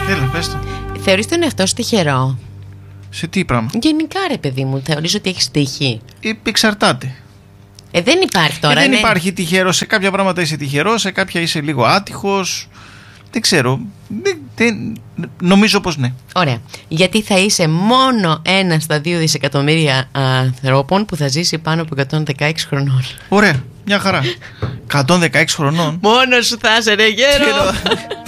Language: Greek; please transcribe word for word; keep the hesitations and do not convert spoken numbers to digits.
Έλα, πες το. Θεωρείς τον εαυτό σου τυχερό? Σε τι πράγμα? Γενικά, ρε παιδί μου, θεωρείς ότι έχεις τύχη? Ε, εξαρτάται. Ε, δεν υπάρχει τώρα. Ε, δεν ναι. υπάρχει τυχερό. Σε κάποια πράγματα είσαι τυχερό, σε κάποια είσαι λίγο άτυχος. Δεν ξέρω. Δεν, δεν, νομίζω πως ναι. Ωραία. Γιατί θα είσαι μόνο ένα στα δύο δισεκατομμύρια ανθρώπων που θα ζήσει πάνω από εκατόν δεκαέξι χρονών. Ωραία. Μια χαρά. εκατόν δεκαέξι χρονών. Μόνος σου θα είσαι, ρε γέρο.